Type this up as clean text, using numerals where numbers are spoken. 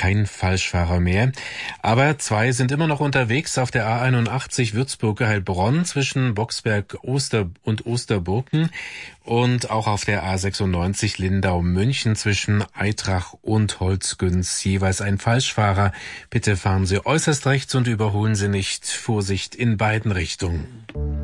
kein Falschfahrer mehr. Aber 2 sind immer noch unterwegs auf der A81 Würzburg-Heilbronn zwischen Boxberg und Osterburken und auch auf der A96 Lindau-München zwischen Aitrach und Holzgünz jeweils ein Falschfahrer. Bitte fahren Sie äußerst rechts und überholen Sie nicht. Vorsicht in beiden Richtungen.